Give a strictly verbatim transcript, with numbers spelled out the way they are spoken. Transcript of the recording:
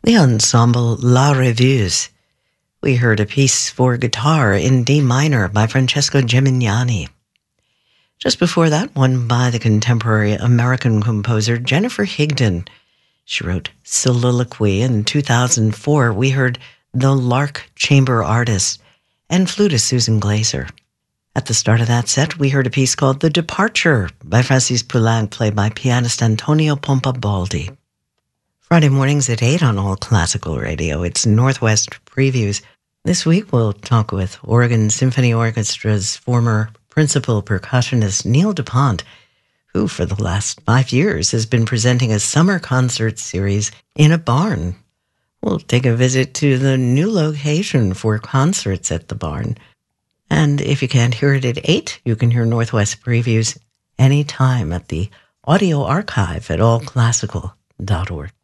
The ensemble La Revue. We heard a piece for guitar in D minor by Francesco Gimignani. Just before that, one by the contemporary American composer Jennifer Higdon. She wrote Soliloquy in two thousand four. We heard The Lark Chamber Artist and flutist Susan Glaser. At the start of that set, we heard a piece called The Departure by Francis Poulenc, played by pianist Antonio Pompabaldi. Friday mornings at eight on All Classical Radio. It's Northwest Previews. This week we'll talk with Oregon Symphony Orchestra's former principal percussionist Neil DuPont, who for the last five years has been presenting a summer concert series in a barn. We'll take a visit to the new location for concerts at the barn. And if you can't hear it at eight, you can hear Northwest Previews anytime at the audio archive at all classical dot org.